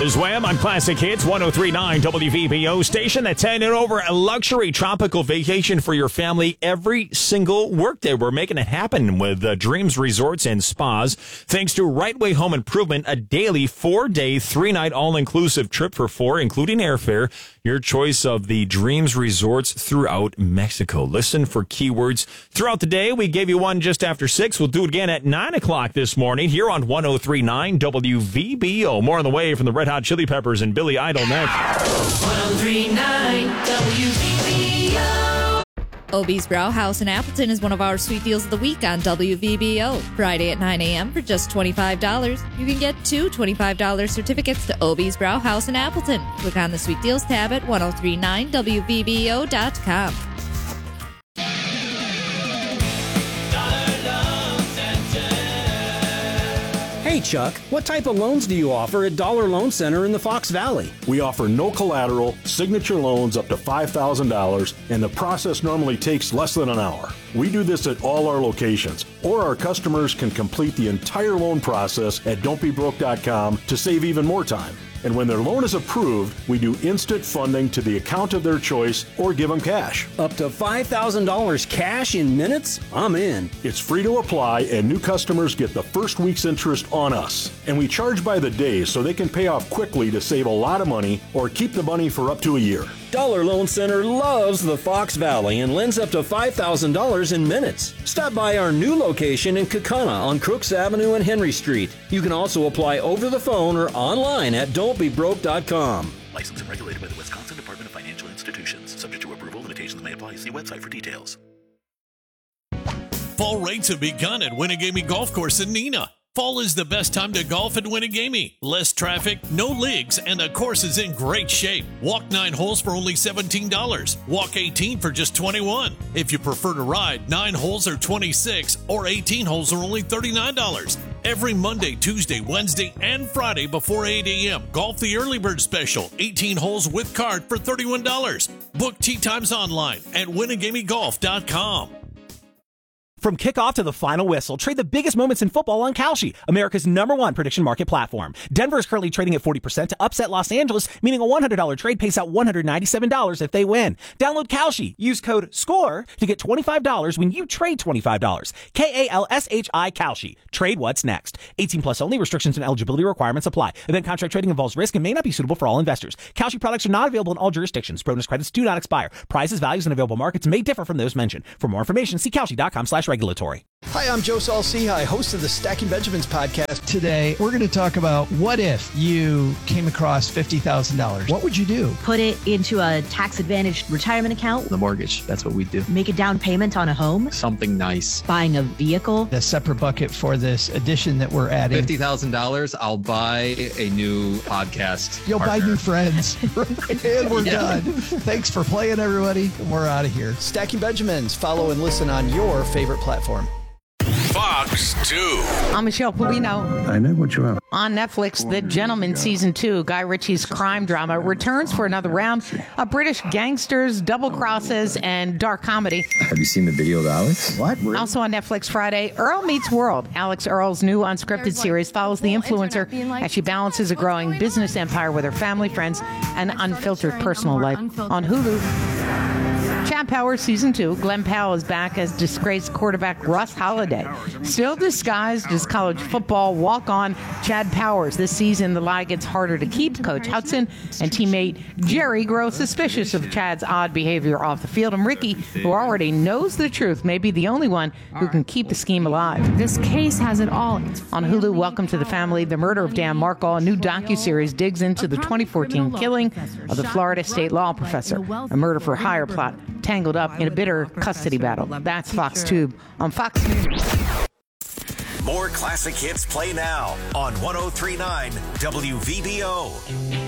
is Wham on Classic Hits 103.9 WVBO station that's handing over a luxury tropical vacation for your family every single workday. We're making it happen with Dreams Resorts and Spas. Thanks to Right Way Home Improvement, a daily 4-day, 3-night all-inclusive trip for 4, including airfare. Your choice of the Dreams Resorts throughout Mexico. Listen for keywords throughout the day. We gave you one just after 6. We'll do it again at 9 o'clock this morning here on 103.9 WVBO. More on the way from the Red Hot Chili Peppers and Billy Idol next. 103.9 WVBO. Obie's Brauhaus in Appleton is one of our sweet deals of the week on WVBO. Friday at 9 a.m. for just $25. You can get 2 $25 certificates to Obie's Brauhaus in Appleton. Click on the Sweet Deals tab at 1039WVBO.com. Hey Chuck, what type of loans do you offer at Dollar Loan Center in the Fox Valley? We offer no collateral, signature loans up to $5,000, and the process normally takes less than an hour. We do this at all our locations, or our customers can complete the entire loan process at don'tbebroke.com to save even more time. And when their loan is approved, we do instant funding to the account of their choice or give them cash. Up to $5,000 cash in minutes? I'm in. It's free to apply, and new customers get the first week's interest on us. And we charge by the day so they can pay off quickly to save a lot of money or keep the money for up to a year. Dollar Loan Center loves the Fox Valley and lends up to $5,000 in minutes. Stop by our new location in Kaukauna on Crooks Avenue and Henry Street. You can also apply over the phone or online at don'tbebroke.com. Licensed and regulated by the Wisconsin Department of Financial Institutions. Subject to approval, limitations may apply. See website for details. Fall rates have begun at Winnegamie Golf Course in Neenah. Fall is the best time to golf at Winnegamie. Less traffic, no leagues, and the course is in great shape. Walk 9 holes for only $17. Walk 18 for just $21. If you prefer to ride, 9 holes are $26 or 18 holes are only $39. Every Monday, Tuesday, Wednesday, and Friday before 8 a.m. Golf the Early Bird Special, 18 holes with cart for $31. Book tee times online at WinnegamieGolf.com. From kickoff to the final whistle, trade the biggest moments in football on Kalshi, America's #1 prediction market platform. Denver is currently trading at 40% to upset Los Angeles, meaning a $100 trade pays out $197 if they win. Download Kalshi. Use code SCORE to get $25 when you trade $25. KALSHI Kalshi. Trade what's next. 18 plus only. Restrictions and eligibility requirements apply. Event contract trading involves risk and may not be suitable for all investors. Kalshi products are not available in all jurisdictions. Bonus credits do not expire. Prices, values, and available markets may differ from those mentioned. For more information, see Kalshi.com/regulatory. Hi, I'm Joe Saul-Sehy, host of the Stacking Benjamins podcast. Today, we're going to talk about what if you came across $50,000? What would you do? Put it into a tax-advantaged retirement account. The mortgage, that's what we do. Make a down payment on a home. Something nice. Buying a vehicle. A separate bucket for this addition that we're adding. $50,000, I'll buy a new podcast. You'll partner. buy new friends. And we're done. Thanks for playing, everybody. And we're out of here. Stacking Benjamins. Follow and listen on your favorite platform. Fox 2. I'm Michelle Polino. I know what you are. On Netflix, The Gentleman Season 2, Guy Ritchie's crime drama, returns for another round of British gangsters, double crosses, and dark comedy. Have you seen the video of Alex? What? Also on Netflix Friday, Earl Meets World. Alex Earl's new unscripted series follows the influencer as she balances a growing business empire with her family, friends, and unfiltered personal life. On Hulu, Chad Powers Season 2, Glenn Powell is back as disgraced quarterback Russ Holiday. Still disguised as college football walk-on Chad Powers. This season, the lie gets harder to keep. Coach Hudson and teammate Jerry grow suspicious of Chad's odd behavior off the field. And Ricky, who already knows the truth, may be the only one who can keep the scheme alive. This case has it all. On Hulu, Welcome to the Family, The Murder of Dan Markle, a new docuseries digs into the 2014 killing of the Florida State law professor, a murder-for-hire plot tangled up in a bitter custody battle. That's Fox Tube on Fox News. More classic hits play now on 103.9 WVBO.